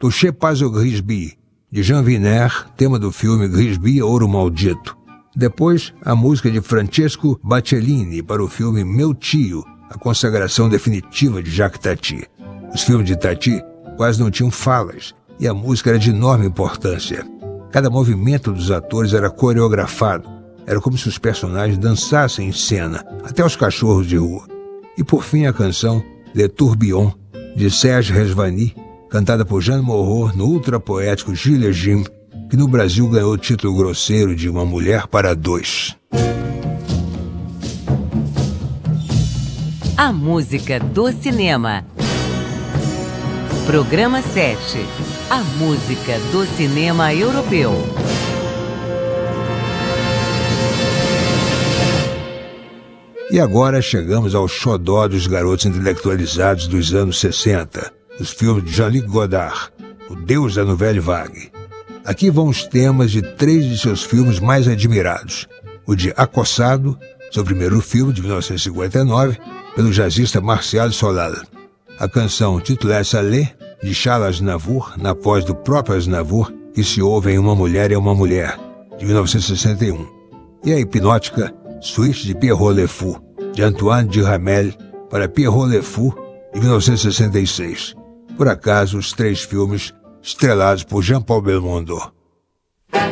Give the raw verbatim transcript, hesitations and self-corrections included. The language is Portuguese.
Touché pas au Grisby, de Jean Viner, tema do filme Grisby, Ouro Maldito. Depois, a música de Francesco Baccellini para o filme Meu Tio, a consagração definitiva de Jacques Tati. Os filmes de Tati quase não tinham falas, e a música era de enorme importância. Cada movimento dos atores era coreografado. Era como se os personagens dançassem em cena, até os cachorros de rua. E por fim a canção Le Tourbillon, de Serge Rezvani, cantada por Jeanne Moreau no ultrapoético Gilles Jim, que no Brasil ganhou o título grosseiro de Uma Mulher para Dois. A música do cinema. Programa sete. A música do cinema europeu. E agora chegamos ao xodó dos garotos intelectualizados dos anos sessenta, os filmes de Jean-Luc Godard, o deus da Nouvelle Vague. Aqui vão os temas de três de seus filmes mais admirados. O de Acossado, seu primeiro filme de mil novecentos e cinquenta e nove, pelo jazzista Martial Solal. A canção Titulaire Salé, de Charles Aznavour, na voz do próprio Aznavour, que se ouve em Uma Mulher é uma Mulher, de mil novecentos e sessenta e um. E a hipnótica Suite de Pierrot Le Fou, de Antoine Duhamel, para Pierrot Le Fou, de mil novecentos e sessenta e seis. Por acaso, os três filmes estrelados por Jean-Paul Belmondo.